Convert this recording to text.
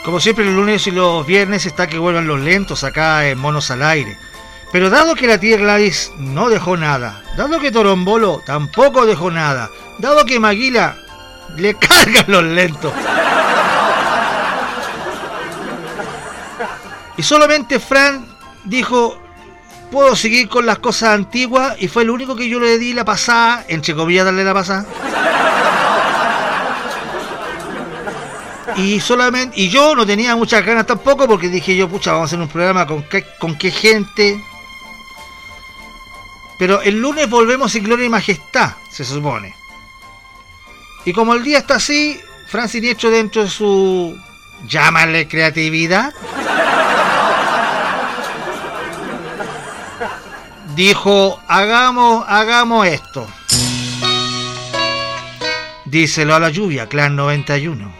Como siempre, los lunes y los viernes está que vuelvan los lentos acá en Monos al Aire. Pero dado que la tía Gladys no dejó nada, dado que Torombolo tampoco dejó nada, dado que Maguila le cargan los lentos, y solamente Fran dijo, puedo seguir con las cosas antiguas, y fue el único que yo le di la pasada, entre comillas darle la pasada. Y yo no tenía muchas ganas tampoco, porque dije yo, pucha, vamos a hacer un programa con qué gente. Pero el lunes volvemos en gloria y majestad, se supone. Y como el día está así, Fran Siniestro, dentro de su, llámale creatividad, dijo, hagamos esto. Díselo a la lluvia, Clan 91.